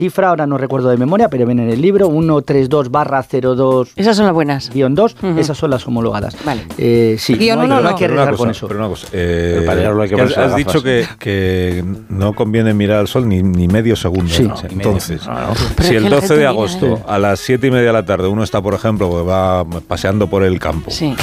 cifra, ahora no recuerdo de memoria, pero viene en el libro, 132/02. Esas son las buenas. -2, esas son las homologadas. Vale. Sí, no hay que arriesgar con eso. Pero una cosa, has dicho que no conviene mirar al sol ni medio segundo. Sí. ¿no? Entonces, Pero si es el que la 12 gente de mira, agosto a las 7:30 de la tarde uno está, por ejemplo, que va paseando por el campo, Sí.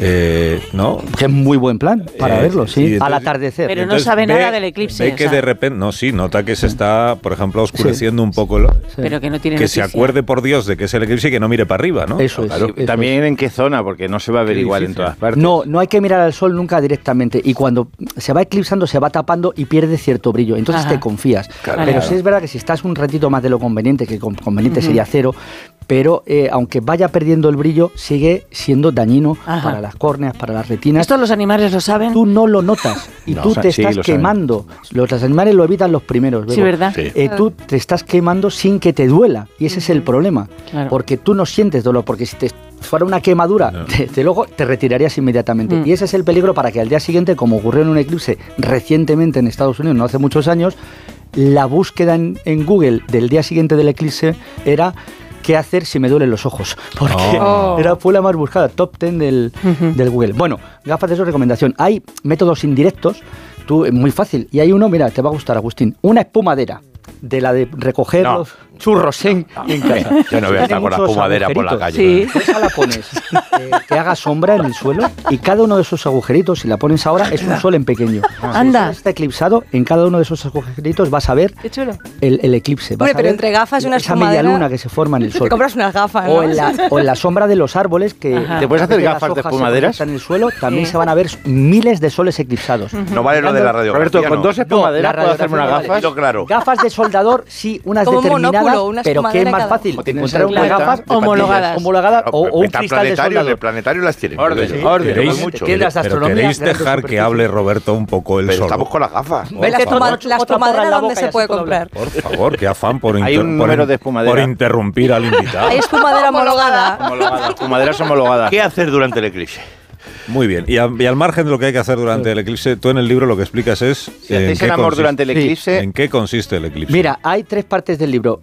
¿no? Que es muy buen plan para verlo, sí, entonces, al atardecer. Pero no entonces sabe nada del eclipse. Ve que de repente, nota que se está, por ejemplo, oscureciendo un poco. Pero que no tiene que noticia. se acuerde, por Dios, de que es el eclipse y que no mire para arriba, ¿no? Eso es. Claro, Eso también es. en qué zona, porque no se va a ver Qué igual difícil. en todas partes. No hay que mirar al sol nunca directamente, y cuando se va eclipsando se va tapando y pierde cierto brillo, entonces Ajá. te confías. Claro. Pero Claro. sí es verdad que si estás un ratito más de lo conveniente, que conveniente sería 0, pero aunque vaya perdiendo el brillo, sigue siendo dañino para las córneas, para las retinas. ¿Esto los animales lo saben? Tú no lo notas y No, tú te sí, estás lo saben. quemando. Los animales lo evitan los primeros. Sí, Bego. ¿verdad? Sí. Tú te estás quemando sin que te duela, y ese es el problema. Claro. Porque tú no sientes dolor, porque si te fuera una quemadura, desde luego te retirarías inmediatamente. Y ese es el peligro, para que al día siguiente, como ocurrió en un eclipse recientemente en Estados Unidos, no hace muchos años, la búsqueda en Google del día siguiente del eclipse era: ¿qué hacer si me duelen los ojos? Porque fue la más buscada, top 10 del Google. Bueno, gafas de eso, recomendación. Hay métodos indirectos, muy fácil. Y hay uno, mira, te va a gustar, Agustín. Una espumadera, de la de recoger los churros en casa. Yo no voy a estar con la espumadera por la calle. Sí. Esa la pones, que haga sombra en el suelo, y cada uno de esos agujeritos, si la pones ahora, es un sol en pequeño. Anda. Si está eclipsado, en cada uno de esos agujeritos vas a ver Qué chulo. el eclipse. Vas Hombre, a pero ver entre gafas y una esa media espumadera, luna que se forma en el sol. Te compras unas gafas, ¿no? O en la sombra de los árboles, que Ajá. ¿Te puedes hacer las gafas de hojas se espumaderas? proyectan en el suelo, también se van a ver miles de soles eclipsados. No vale lo de la radiografía. Roberto, con no. dos espumaderas No, la puedo hacerme unas radiografía gafas. Lo claro. Gafas de soldador, sí, unas Como un determinadas, monóculo, una pero que es espumadera más cada fácil uno. Tienes encontrar un unas planeta gafas de homologadas. o un cristal de Planetarios, soldador. planetarios las tienen. Orden, Sí. orden. ¿Queréis, mucho. Tiendas de pero astronomía, queréis grandes dejar que superficies. hable Roberto un poco él Pero solo? estamos con las gafas. Ven, La que toma espumadera, otra porra en la ¿dónde boca y se así puede puedo hablar. comprar? Por favor, qué afán por, Hay un número de espumadera. por interrumpir al invitado. Hay espumadera homologada. Homologadas, espumaderas homologadas. ¿Qué hacer durante el eclipse? Muy bien. Y al margen de lo que hay que hacer durante el eclipse, tú en el libro lo que explicas es... Si hacéis el amor durante el eclipse... ¿En qué consiste el eclipse? Mira, hay 3 partes del libro.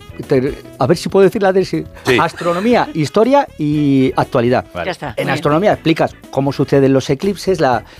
A ver si puedo decir la de Sí. astronomía, historia y actualidad. Ya está. En Muy astronomía explicas cómo suceden los eclipses,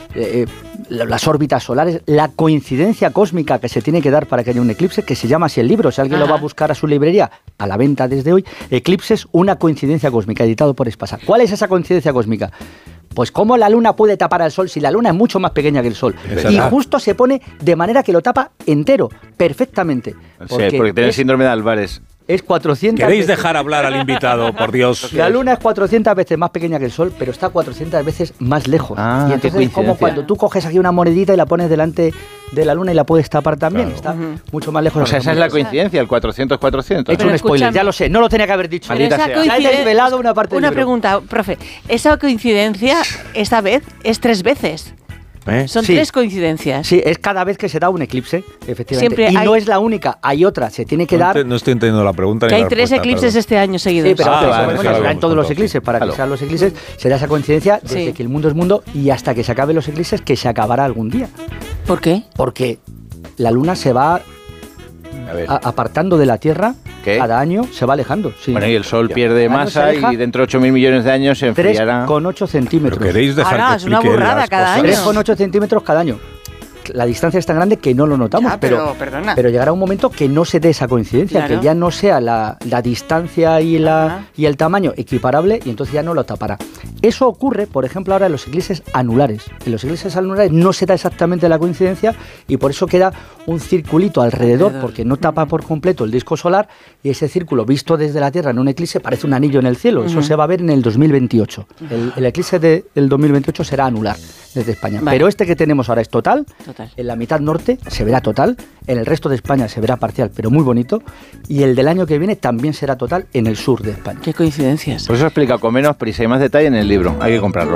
las órbitas solares, la coincidencia cósmica que se tiene que dar para que haya un eclipse, que se llama así el libro. Si alguien lo va a buscar a su librería, a la venta desde hoy, Eclipses, una coincidencia cósmica, editado por Espasa. ¿Cuál es esa coincidencia cósmica? Pues cómo la luna puede tapar al sol si la luna es mucho más pequeña que el sol. Exacto. Y justo se pone de manera que lo tapa entero, perfectamente. Sí, porque tiene síndrome de Álvarez. Es 400 ¿Queréis veces- dejar hablar al invitado, por Dios? La luna es 400 veces más pequeña que el sol, pero está 400 veces más lejos. Ah, y qué entonces es como coincidencia. cuando tú coges aquí una monedita y la pones delante de la luna y la puedes tapar también. Claro. Está mucho más lejos. O sea, esa es la coincidencia, el 400-400. He hecho Pero un spoiler, escúchame. ya lo sé, no lo tenía que haber dicho. Pero Maldita esa sea. Ya he coincidencia- desvelado una parte del Una libro. pregunta, profe. Esa coincidencia, esta vez, es 3 veces. Son Sí. 3 coincidencias. Sí, es cada vez que se da un eclipse, efectivamente. Siempre y hay- no es la única, hay otra, se tiene que dar... No estoy entendiendo la pregunta Que ni hay la 3 respuesta, eclipses perdón. este año seguidos. Sí, pero Ah, bueno, vale, bueno, claro, será en todos los sí. eclipses, para que Claro. sean los eclipses, será esa coincidencia desde Sí. que el mundo es mundo y hasta que se acaben los eclipses, que se acabará algún día. ¿Por qué? Porque la luna se va A ver. apartando de la Tierra, ¿Qué? cada año se va alejando. Sí. Bueno, y el Sol pierde Cada año masa se aleja y dentro de 8.000 millones de años se enfriará. 3,8 centímetros. Pero queréis dejar Ahora, que es una explique burrada las cada cosas? año. 3,8 centímetros cada año. La distancia es tan grande que no lo notamos, Ya, pero, perdona. pero llegará un momento que no se dé esa coincidencia, Claro. que ya no sea la distancia y Ajá. el tamaño equiparable, y entonces ya no lo tapará. Eso ocurre, por ejemplo, ahora en los eclipses anulares. En los eclipses anulares no se da exactamente la coincidencia y por eso queda un circulito alrededor, porque no tapa por completo el disco solar, y ese círculo visto desde la Tierra en un eclipse parece un anillo en el cielo. Eso se va a ver en el 2028. El eclipse del 2028 será anular desde España. Vale. Pero este que tenemos ahora es total. Total. En la mitad norte se verá total, en el resto de España se verá parcial, pero muy bonito, y el del año que viene también será total en el sur de España. Qué coincidencias. Por eso explica con menos prisa y más detalle en el libro. Hay que comprarlo.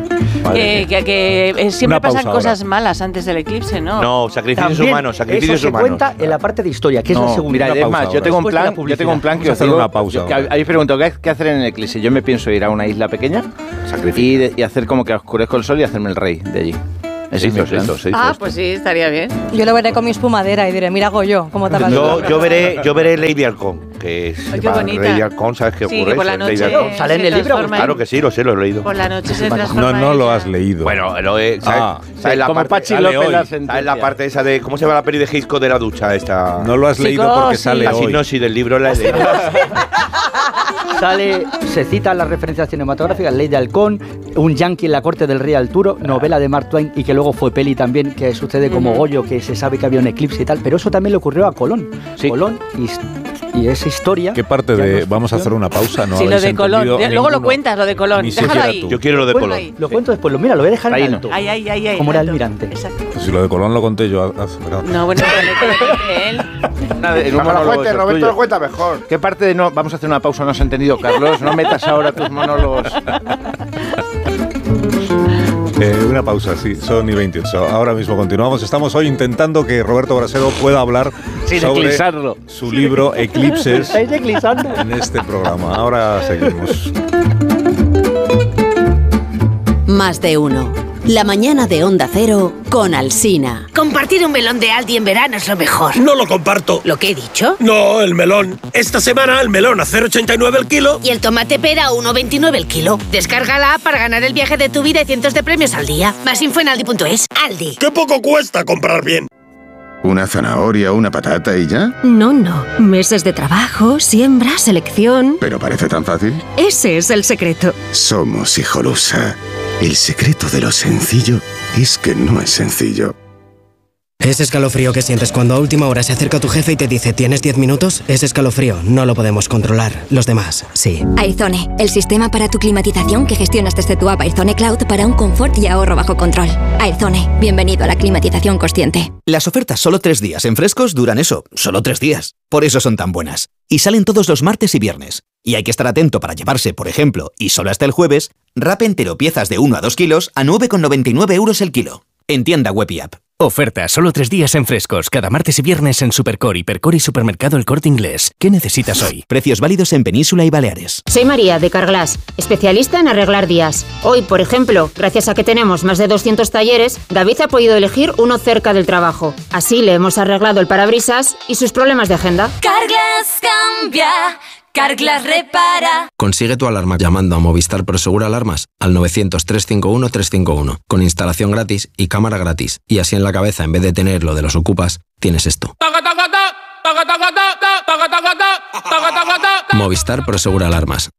Siempre Una pasan pausa cosas ahora. malas antes del eclipse, ¿no? No, sacrificios También humanos, sacrificios eso se humanos. cuenta en la parte de historia, que es la No, segunda. mira, Una es pausa más, ahora. yo tengo un Después de la plan, publicidad. que Vamos os a hacer digo. una pausa ahora. Habéis preguntado ¿qué hacer en el eclipse? Yo me pienso ir a una isla pequeña y hacer como que oscurezco el sol y hacerme el rey de allí. Se hizo. Ah, pues sí, estaría bien. Yo lo veré con mi espumadera y diré, mira Goyo, cómo te Yo veré Lady Halcón, que es qué bonita. Lady Halcón, ¿sabes qué ocurre? Sí, que por la noche ¿Sale en el libro? Claro que sí, lo he leído. Por la noche se transforma. No lo has leído. Bueno, ¿sabes la como parte, Pachi sale López hoy. la ¿sabes la parte esa de cómo se llama la peli de Hitchcock de la ducha esta? No lo has leído porque sale La hoy. sinopsis del libro la he leído. Se citan las referencias cinematográficas, Ley de Halcón, Un yankee en la corte del rey Arturo, novela de Mark Twain y que luego fue peli también, que sucede como Goyo, que se sabe que había un eclipse y tal, pero eso también le ocurrió a Colón. Sí. Colón y esa historia... ¿Qué parte de vamos a hacer una pausa? No Sí, lo habéis de Colón. entendido Luego lo ninguno. cuentas, lo de Colón. Ni Déjalo siquiera ahí. tú. Yo quiero lo de Ponlo Colón. ahí. Lo cuento después, mira, lo voy a dejar Ahí en no. alto. Ahí. Como era alto. almirante. Exacto. Pues si lo de Colón lo conté yo hace... No, bueno, pero él. En un monólogo eso Roberto tuyo. lo cuenta mejor. ¿Qué parte de no? Vamos a hacer una pausa, no has entendido, Carlos. No metas ahora tus monólogos. Una pausa, sí, son y 28. Ahora mismo continuamos. Estamos hoy intentando que Roberto Brasero pueda hablar Sin sobre eclipsarlo. su libro Eclipses ¿Estáis eclipsando? en este programa. Ahora seguimos. Más de uno. La mañana de Onda Cero con Alsina. Compartir un melón de Aldi en verano es lo mejor. No lo comparto. ¿Lo que he dicho? No, el melón. Esta semana el melón a 0,89 el kilo. Y el tomate pera a 1,29 el kilo. Descarga la app para ganar el viaje de tu vida y cientos de premios al día. Más info en aldi.es. Aldi. ¡Qué poco cuesta comprar bien! ¿Una zanahoria, una patata y ya? No. Meses de trabajo, siembra, selección. ¿Pero parece tan fácil? Ese es el secreto. Somos Hijolusa. El secreto de lo sencillo es que no es sencillo. Ese escalofrío que sientes cuando a última hora se acerca tu jefe y te dice ¿tienes 10 minutos? Ese escalofrío no lo podemos controlar. Los demás, sí. Airzone, el sistema para tu climatización que gestionas desde tu app Airzone Cloud para un confort y ahorro bajo control. Airzone, bienvenido a la climatización consciente. Las ofertas solo 3 días en Frescos duran eso, solo 3 días. Por eso son tan buenas. Y salen todos los martes y viernes. Y hay que estar atento para llevarse, por ejemplo, y solo hasta el jueves, wrap entero piezas de 1 a 2 kilos a 9,99 € el kilo. En tienda web y app. Oferta solo 3 días en Frescos, cada martes y viernes en Supercore, Hipercore y Supermercado El Corte Inglés. ¿Qué necesitas hoy? Precios válidos en Península y Baleares. Soy María de Carglass, especialista en arreglar días. Hoy, por ejemplo, gracias a que tenemos más de 200 talleres, David ha podido elegir uno cerca del trabajo. Así le hemos arreglado el parabrisas y sus problemas de agenda. Carglass cambia. Carglass repara. Consigue tu alarma llamando a Movistar Prosegur Alarmas al 900-351-351 con instalación gratis y cámara gratis. Y así en la cabeza, en vez de tener lo de los ocupas, tienes esto. Movistar Prosegur Alarmas.